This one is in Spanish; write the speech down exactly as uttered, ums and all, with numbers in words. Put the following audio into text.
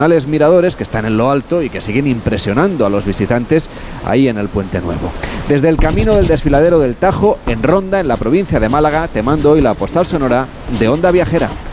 miradores que están en lo alto y que siguen impresionando a los visitantes ahí en el Puente Nuevo. Desde el camino del desfiladero del Tajo, en Ronda, en la provincia de Málaga, te mando hoy la postal sonora de Onda Viajera.